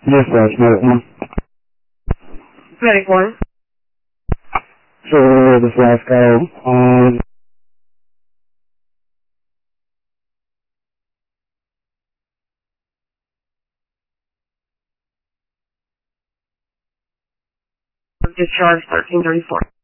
Dispatch, medic 1. Medic 1. So, this last call on Discharge 1334.